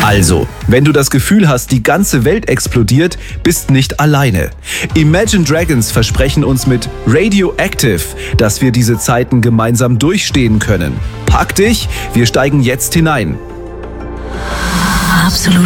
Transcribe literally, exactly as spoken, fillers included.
Also, wenn du das Gefühl hast, die ganze Welt explodiert, bist nicht alleine. Imagine Dragons versprechen uns mit Radioactive, dass wir diese Zeiten gemeinsam durchstehen können. Pack dich, wir steigen jetzt hinein. Absolut.